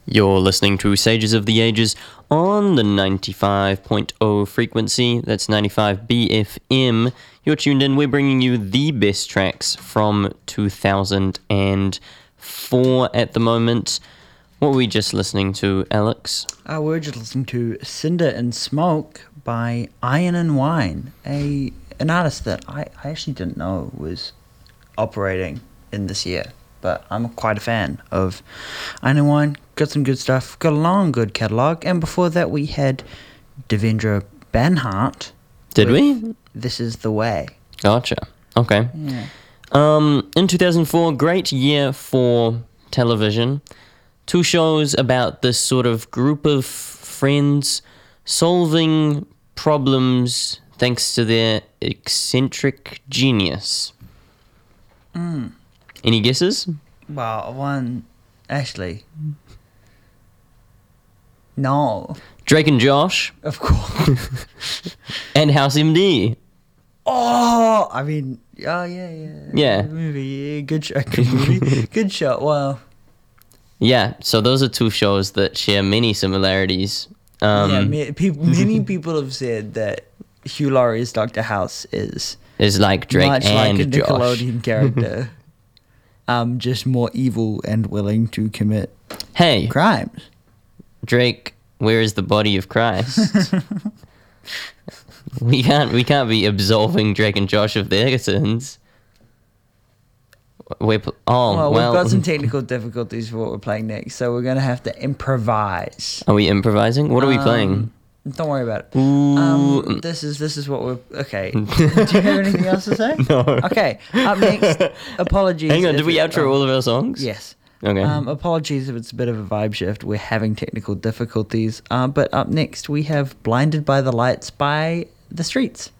You're listening to Sages of the Ages on the 95.0 frequency. That's 95 BFM. You're tuned in. We're bringing you the best tracks from 2004 at the moment. What were we just listening to, Alex? We're just listening to Cinder and Smoke by Iron and Wine, an artist that I actually didn't know was operating in this year. But I'm quite a fan of Iron and Wine. Got some good stuff. Got a long, good catalogue. And before that, we had Devendra Banhart. Did we? This Is the Way. Gotcha. Okay. Yeah. In 2004, great year for television. 2 shows about this sort of group of friends solving problems thanks to their eccentric genius. Any guesses? Well, one, actually, no. Drake and Josh Of course. and House MD. Oh, I mean, yeah. Yeah. Good movie, yeah, good show, good movie, good show. Wow. Yeah, so those are 2 shows that share many similarities. Many people have said that Hugh Laurie's Dr. House is like Drake much and like a Josh. Nickelodeon character, just more evil and willing to commit Hey, crimes. Drake, where is the body of Christ? we can't be absolving Drake and Josh of their sins. We've got some technical difficulties for what we're playing next, so we're gonna have to improvise. Are we improvising? What are we playing? Don't worry about it. Ooh. This is what we're okay. Do you have anything else to say? No. Okay. Up next, apologies. Hang on, did we outro all of our songs? Yes. Okay. Apologies if it's a bit of a vibe shift. We're having technical difficulties. But up next, we have "Blinded by the Lights" by The Streets.